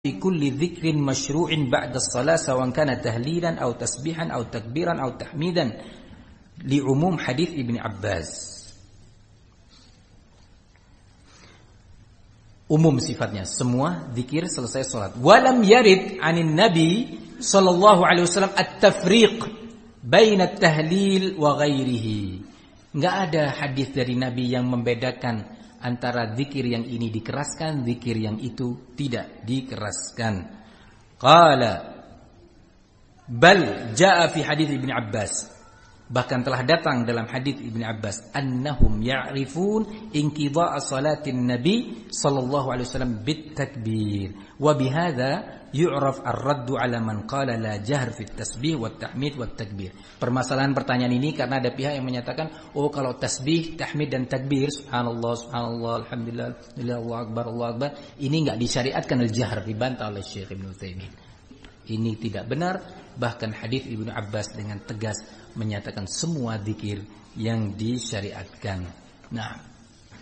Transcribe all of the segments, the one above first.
في كل ذكر مشروع بعد الصلاة سواء كان تهليلا أو تسبيحا أو تكبيرا أو تحميدا لعموم حديث ابن عباس. Umum sifatnya, semua zikir selesai salat. Walam yarid 'anin Nabi sallallahu alaihi wasallam at-tafriq baina at-tahlil wa ghairihi. Enggak ada hadis dari Nabi yang membedakan antara zikir yang ini dikeraskan, zikir yang itu tidak dikeraskan. Qala bal jaa fi hadits Ibnu Abbas, bahkan telah datang dalam hadits Ibnu Abbas, annahum ya'rifun inqidha'a salatin nabi sallallahu alaihi wasallam bit takbir wa bihadza yu'raf ar-raddu 'ala man qala la jahr fi at-tasbih wat tahmid wat takbir. Permasalahan pertanyaan ini karena ada pihak yang menyatakan, oh kalau tasbih, tahmid dan takbir, subhanallah, subhanallah, alhamdulillah, Allahu akbar, Allahu akbar, ini enggak disyariatkan al-jahr, dibantah oleh Syekh Ibnu Utsaimin. Ini tidak benar, bahkan hadis Ibnu Abbas dengan tegas menyatakan semua zikir yang disyariatkan. Nah,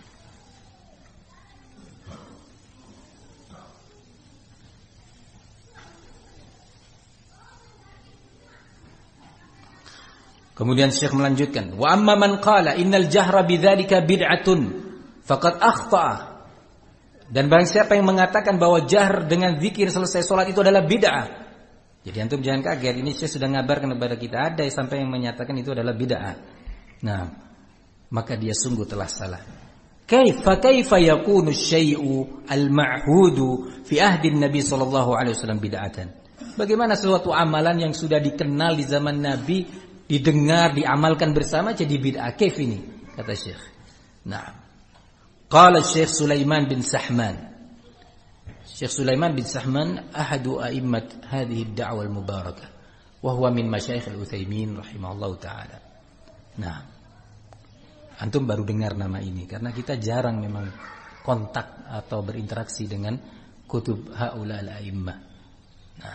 kemudian Syekh melanjutkan, wa amma man qala innal jahra bidzalika bid'atun faqad akhta'a. Dan barang siapa yang mengatakan bahwa jahr dengan zikir selesai salat itu adalah bid'ah. Jadi antum jangan kaget, ini Syekh sudah ngabarkan kepada kita ada sampai yang menyatakan itu adalah bid'ah. Nah, maka dia sungguh telah salah. Kaifa yakunu syai'u al-ma'hudu fi ahdi Nabi sallallahu alaihi wasallam bid'atan? Bagaimana suatu amalan yang sudah dikenal di zaman Nabi, didengar, diamalkan bersama jadi bid'ah? Kaif ini? Kata Syekh. Nah, qala Syekh Sulaiman bin Sahman. Syekh Sulaiman bin Sahman ahadu a'immat hadhihi ad-da'wah al-mubarakah wa huwa min masyayikh al-Utsaimin rahimahullahu taala. Nah, antum baru dengar nama ini karena kita jarang memang kontak atau berinteraksi dengan kutub haula al-a'immah. Nah,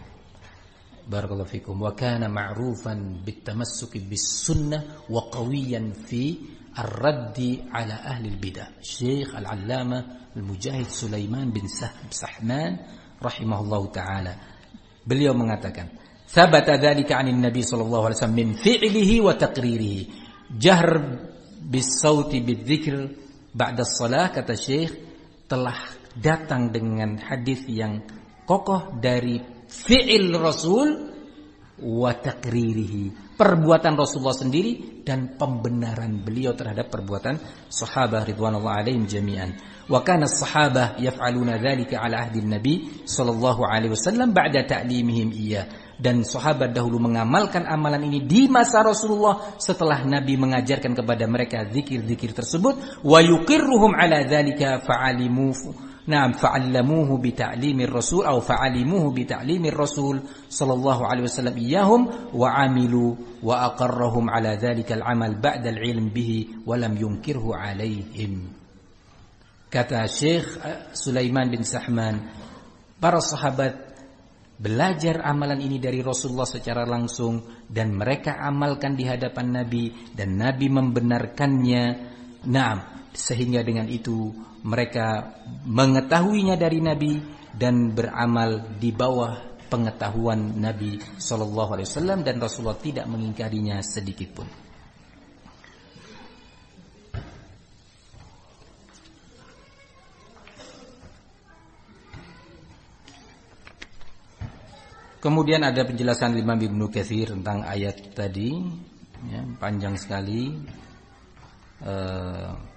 barakallahu fikum. Wa kana ma'rufan bitamassuki bis sunnah wa qawiyan fi ar-raddi ala ahli al-bidah. Syekh al-Allamah al-Mujahid Sulaiman bin Sahman rahimahullahu taala, beliau mengatakan, "Thabata dzalika 'anil Nabi sallallahu alaihi wasallam min fi'lihi wa taqririhi." Jahr bis sauti bidzikr ba'da shalah, kata Syekh, telah datang dengan hadis yang kokoh dari fi'il Rasul wa taqririhi, perbuatan Rasulullah sendiri dan pembenaran beliau terhadap perbuatan sahabat ridwanullah alaihim jami'an. Wa kana as-sahabah yaf'aluna dzalika 'ala ahdi an-nabi sallallahu alaihi wasallam ba'da ta'limihim iyyah. Dan sahabat dahulu mengamalkan amalan ini di masa Rasulullah setelah Nabi mengajarkan kepada mereka zikir-zikir tersebut. Wa yuqirruhum 'ala dzalika fa'allamuhu bi ta'limir rasul atau fa'alimuhu bi ta'limir rasul sallallahu alaihi wasallam iyyahum wa 'amilu wa aqarrahum 'ala dzalika al-'amal ba'da al-'ilm bihi wa lam yunkirhu 'alaihim. Kata Syekh Sulaiman bin Sahman, para sahabat belajar amalan ini dari Rasulullah secara langsung dan mereka amalkan di hadapan Nabi dan Nabi membenarkannya. Nah, sehingga dengan itu mereka mengetahuinya dari Nabi dan beramal di bawah pengetahuan Nabi sallallahu alaihi wasallam dan Rasulullah tidak mengingkarinya sedikit pun. Kemudian ada penjelasan Imam Ibnu Katsir tentang ayat tadi, ya, panjang sekali.